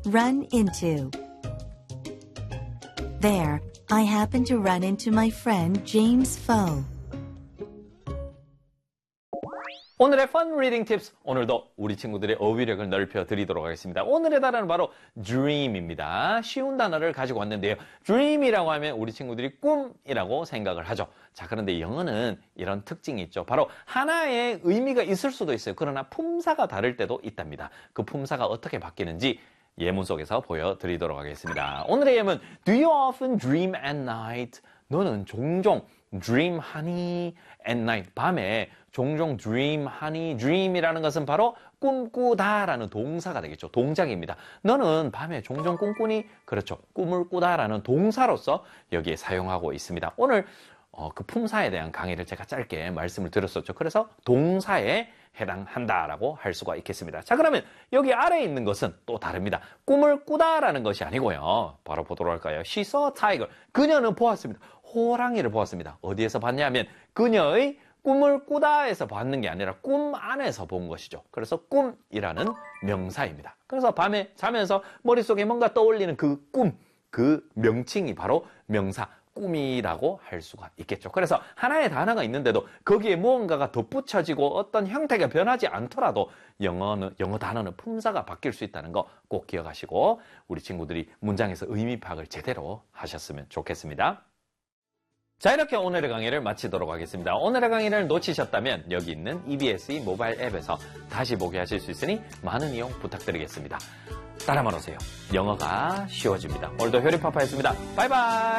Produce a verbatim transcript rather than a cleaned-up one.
run into. There, I happened to run into my friend James Foe. 오늘의 Fun Reading Tips, 오늘도 우리 친구들의 어휘력을 넓혀 드리도록 하겠습니다. 오늘의 단어는 바로 dream입니다. 쉬운 단어를 가지고 왔는데요. dream이라고 하면 우리 친구들이 꿈이라고 생각을 하죠. 자, 그런데 영어는 이런 특징이 있죠. 바로 하나의 의미가 있을 수도 있어요. 그러나 품사가 다를 때도 있답니다. 그 품사가 어떻게 바뀌는지 예문 속에서 보여드리도록 하겠습니다. 오늘의 예문, Do you often dream at night? 너는 종종 dream 하니 at night, 밤에 종종 dream 하니, dream이라는 것은 바로 꿈꾸다라는 동사가 되겠죠. 동작입니다. 너는 밤에 종종 꿈꾸니? 그렇죠. 꿈을 꾸다라는 동사로서 여기에 사용하고 있습니다. 오늘 어, 그 품사에 대한 강의를 제가 짧게 말씀을 드렸었죠. 그래서 동사에 해당한다라고 할 수가 있겠습니다. 자, 그러면 여기 아래에 있는 것은 또 다릅니다. 꿈을 꾸다라는 것이 아니고요. 바로 보도록 할까요? She saw a tiger. 그녀는 보았습니다. 호랑이를 보았습니다. 어디에서 봤냐면 그녀의 꿈을 꾸다에서 봤는 게 아니라 꿈 안에서 본 것이죠. 그래서 꿈이라는 명사입니다. 그래서 밤에 자면서 머릿속에 뭔가 떠올리는 그 꿈, 그 명칭이 바로 명사, 꿈이라고 할 수가 있겠죠. 그래서 하나의 단어가 있는데도 거기에 무언가가 덧붙여지고 어떤 형태가 변하지 않더라도 영어는, 영어 단어는 품사가 바뀔 수 있다는 거 꼭 기억하시고 우리 친구들이 문장에서 의미 파악을 제대로 하셨으면 좋겠습니다. 자, 이렇게 오늘의 강의를 마치도록 하겠습니다. 오늘의 강의를 놓치셨다면 여기 있는 이비에스의 모바일 앱에서 다시 보게 하실 수 있으니 많은 이용 부탁드리겠습니다. 따라만 오세요. 영어가 쉬워집니다. 오늘도 효리파파였습니다. 바이바이.